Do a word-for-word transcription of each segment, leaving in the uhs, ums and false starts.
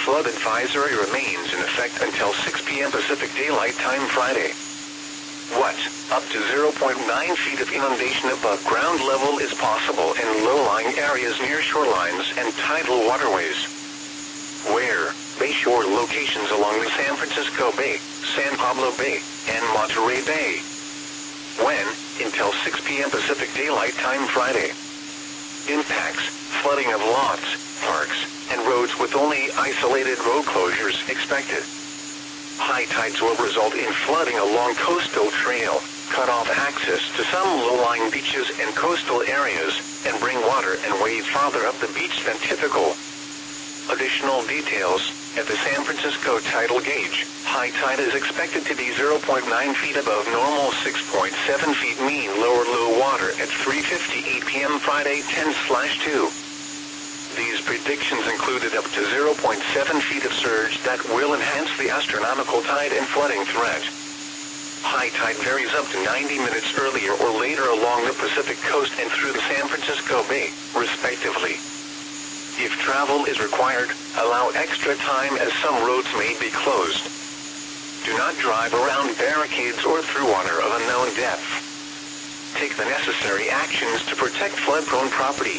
flood advisory remains in effect until six p m Pacific Daylight Time Friday. What? Up to zero point nine feet of inundation above ground level is possible in low-lying areas near shorelines and tidal waterways. Where? Bayshore locations along the San Francisco Bay, San Pablo Bay, and Monterey Bay. When? Until six p m Pacific Daylight Time Friday. Impacts: flooding of lots, parks, and roads with only isolated road closures expected. High tides will result in flooding along coastal trail, cut off access to some low-lying beaches and coastal areas, and bring water and wave farther up the beach than typical. Additional details: at the San Francisco tidal gauge, high tide is expected to be zero point nine feet above normal, six point seven feet mean lower low water at three fifty-eight p m Friday ten slash two. These predictions included up to zero point seven feet of surge that will enhance the astronomical tide and flooding threat. High tide varies up to ninety minutes earlier or later along the Pacific coast and through the San Francisco Bay, respectively. If travel is required, allow extra time as some roads may be closed. Do not drive around barricades or through water of unknown depth. Take the necessary actions to protect flood-prone property.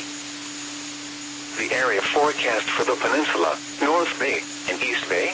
The area forecast for the peninsula, North Bay, and East Bay.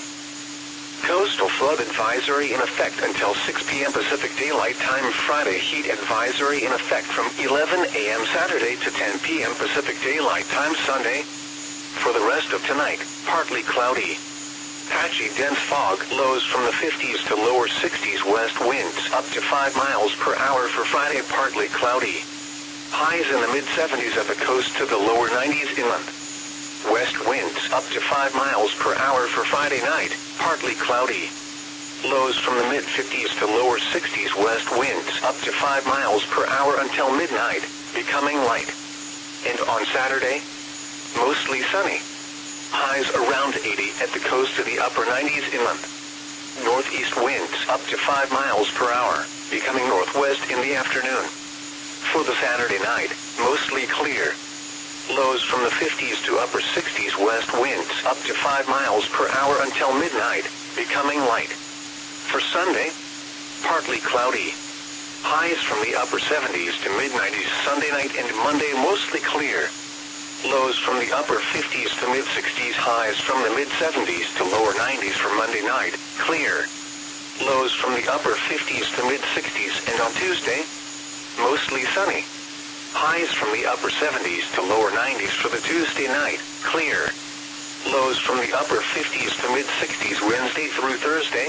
Coastal flood advisory in effect until six p m Pacific Daylight Time Friday. Heat advisory in effect from eleven a m Saturday to ten p m Pacific Daylight Time Sunday. For the rest of tonight, partly cloudy. Patchy dense fog, lows from the fifties to lower sixties, west winds up to five miles per hour for Friday, partly cloudy. Highs in the mid-seventies at the coast to the lower nineties inland. West winds up to five miles per hour for Friday night, partly cloudy. Lows from the mid-fifties to lower sixties, west winds up to five miles per hour until midnight, becoming light. And on Saturday, mostly sunny. Highs around eighty at the coast to the upper nineties inland. Northeast winds up to five miles per hour, becoming northwest in the afternoon. For the Saturday night, mostly clear. Lows from the fifties to upper sixties, west winds up to five miles per hour until midnight, becoming light. For Sunday, partly cloudy. Highs from the upper seventies to mid-nineties Sunday night and Monday, mostly clear. Lows from the upper fifties to mid-sixties, highs from the mid-seventies to lower nineties for Monday night, clear. Lows from the upper fifties to mid-sixties, and on Tuesday, mostly sunny. Highs from the upper seventies to lower nineties for the Tuesday night, clear. Lows from the upper fifties to mid-sixties Wednesday through Thursday,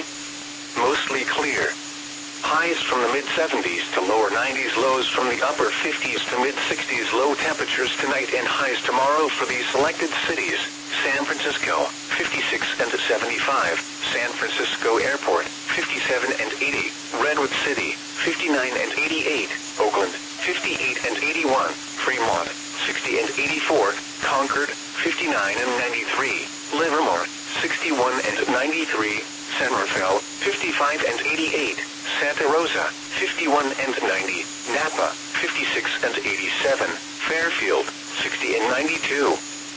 mostly clear. Highs from the mid-seventies to lower nineties, lows from the upper fifties to mid-sixties, low temperatures tonight and highs tomorrow for these selected cities: San Francisco, fifty-six and seventy-five, San Francisco Airport, fifty-seven and eighty, Redwood City, fifty-nine and eighty-eight, Oakland, fifty-eight and eighty-one, Fremont, sixty and eighty-four, Concord, fifty-nine and ninety-three, Livermore, sixty-one and ninety-three, San Rafael, fifty-five and eighty-eight, Santa Rosa, fifty-one and ninety, Napa, fifty-six and eighty-seven, Fairfield, sixty and ninety-two.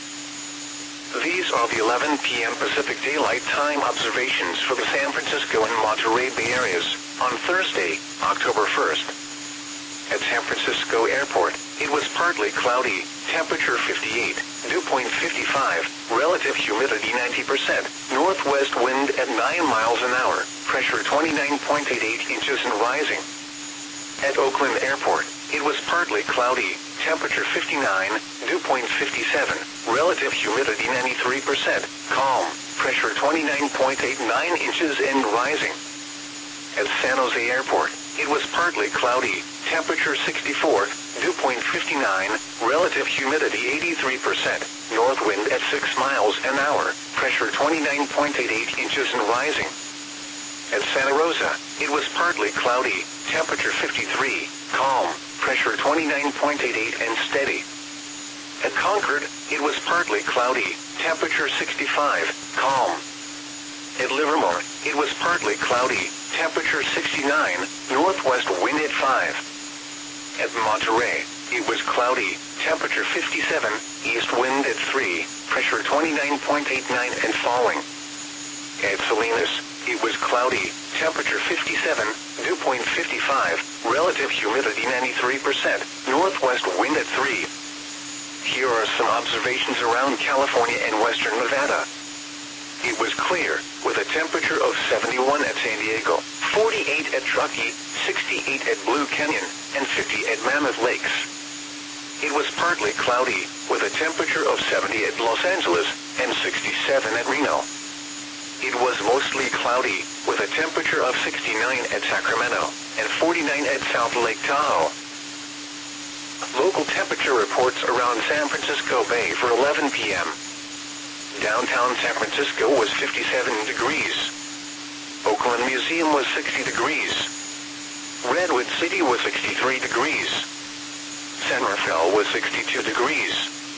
These are the eleven p m Pacific Daylight Time observations for the San Francisco and Monterey Bay areas on Thursday, October first. At San Francisco Airport, it was partly cloudy, temperature fifty-eight, dew point fifty-five, relative humidity ninety percent, northwest wind at nine miles an hour, pressure twenty-nine point eight eight inches and rising. At Oakland Airport, it was partly cloudy, temperature fifty-nine, dew point fifty-seven, relative humidity ninety-three percent, calm, pressure twenty-nine point eight nine inches and rising. At San Jose Airport, it was partly cloudy, temperature sixty-four, dew point fifty-nine, relative humidity eighty-three percent, north wind at six miles an hour, pressure twenty-nine point eight eight inches and rising. At Santa Rosa, it was partly cloudy, temperature fifty-three, calm, pressure twenty-nine point eight eight and steady. At Concord, it was partly cloudy, temperature sixty-five, calm. At Livermore, it was partly cloudy, temperature sixty-nine, northwest wind at five. At Monterey, it was cloudy, temperature fifty-seven, east wind at three. pressure twenty-nine point eight nine and falling. At Salinas, it was cloudy, temperature fifty-seven, dew point fifty-five, relative humidity ninety-three percent, northwest wind at three. Here are some observations around California and western Nevada. It was clear, with a temperature of seventy-one at San Diego, forty-eight at Truckee, sixty-eight at Blue Canyon, and fifty at Mammoth Lakes. It was partly cloudy, with a temperature of seventy at Los Angeles, and sixty-seven at Reno. It was mostly cloudy, with a temperature of sixty-nine at Sacramento, and forty-nine at South Lake Tahoe. Local temperature reports around San Francisco Bay for eleven p m Downtown San Francisco was fifty-seven degrees. Oakland Museum was sixty degrees. Redwood City was sixty-three degrees. San Rafael was sixty-two degrees.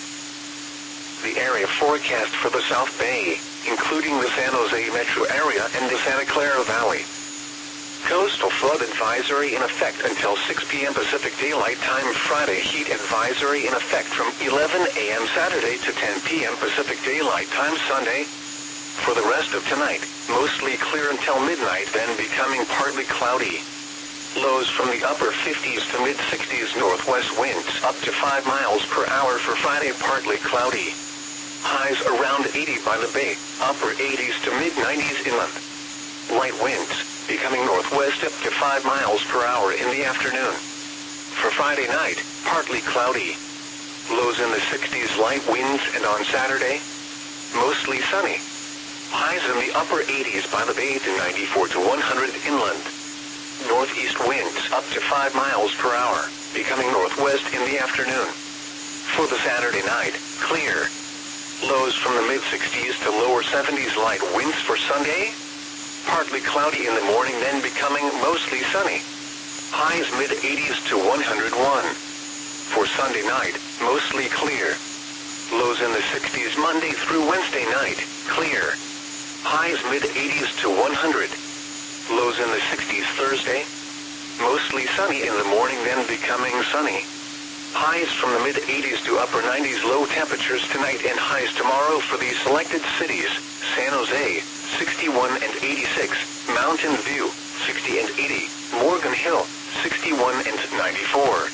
The area forecast for the South Bay, including the San Jose metro area and the Santa Clara Valley. Coastal flood advisory in effect until six p m Pacific Daylight Time Friday. Heat advisory in effect from eleven a m Saturday to ten p m Pacific Daylight Time Sunday. For the rest of tonight, mostly clear until midnight, then becoming partly cloudy. Lows from the upper fifties to mid-sixties, northwest winds up to five miles per hour for Friday, partly cloudy. Highs around eighty by the bay, upper eighties to mid-nineties inland. Light winds, becoming northwest up to five miles per hour in the afternoon. For Friday night, partly cloudy. Lows in the sixties, light winds, and on Saturday, mostly sunny. Highs in the upper eighties by the bay to ninety-four to one hundred inland. Northeast winds up to five miles per hour, becoming northwest in the afternoon. For the Saturday night, clear. Lows from the mid-sixties to lower seventies, light winds for Sunday. Partly cloudy in the morning, then becoming mostly sunny. Highs mid-eighties to one hundred one. For Sunday night, mostly clear. Lows in the sixties Monday through Wednesday night, clear. Highs mid-eighties to one hundred. Lows in the sixties Thursday. Mostly sunny in the morning, then becoming sunny. Highs from the mid-eighties to upper nineties, low temperatures tonight and highs tomorrow for these selected cities: San Jose, sixty-one and eighty-six, Mountain View, sixty and eighty, Morgan Hill, sixty-one and ninety-four.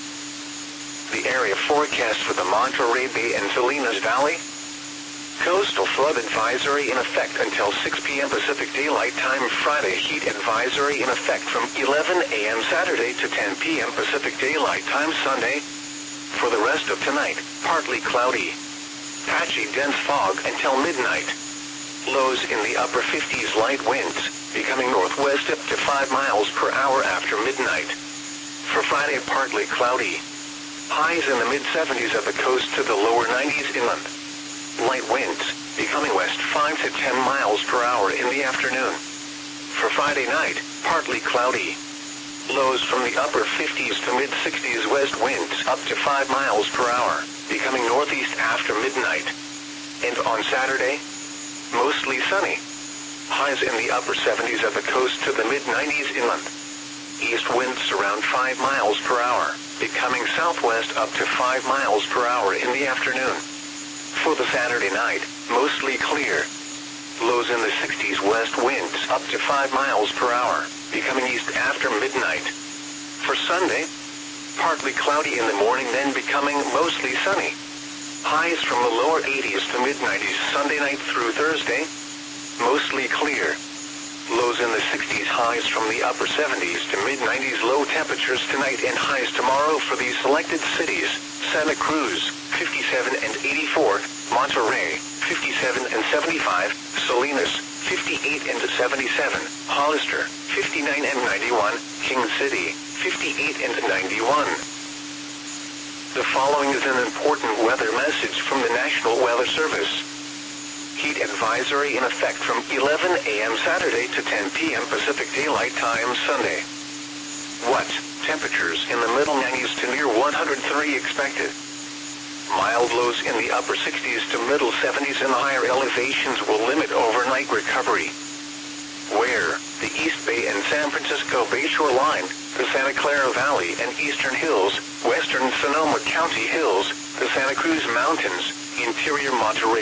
The area forecast for the Monterey Bay and Salinas Valley. Coastal flood advisory in effect until six p m Pacific Daylight Time Friday. Heat advisory in effect from eleven a m Saturday to ten p m Pacific Daylight Time Sunday. For the rest of tonight, partly cloudy. Patchy dense fog until midnight. Lows in the upper fifties, light winds, becoming northwest up to five miles per hour after midnight. For Friday, partly cloudy. Highs in the mid-seventies at the coast to the lower nineties inland. Light winds, becoming west five to ten miles per hour in the afternoon. For Friday night, partly cloudy. Lows from the upper fifties to mid-sixties, west winds up to five miles per hour, becoming northeast after midnight. And on Saturday, mostly sunny. Highs in the upper seventies at the coast to the mid-nineties inland. East winds around five miles per hour, becoming southwest up to five miles per hour in the afternoon. For the Saturday night, mostly clear. Lows in the sixties, west winds up to five miles per hour, becoming east after midnight. For Sunday, partly cloudy in the morning, then becoming mostly sunny. Highs from the lower eighties to mid-nineties Sunday night through Thursday, mostly clear. Lows in the sixties, highs from the upper seventies to mid-nineties, low temperatures tonight and highs tomorrow for these selected cities: Santa Cruz, fifty-seven and eighty-four, Monterey, fifty-seven and seventy-five, Salinas, fifty-eight and seventy-seven, Hollister, fifty-nine and ninety-one, King City, fifty-eight and ninety-one. The following is an important weather message from the National Weather Service. Heat advisory in effect from eleven a m Saturday to ten p m Pacific Daylight Time Sunday. What? Temperatures in the middle nineties to near one hundred three expected. Mild lows in the upper sixties to middle seventies in the higher elevations will limit overnight recovery. Where? The East Bay and San Francisco Bay shoreline, the Santa Clara Valley and Eastern Hills, western Sonoma County Hills, the Santa Cruz Mountains, Interior Monterey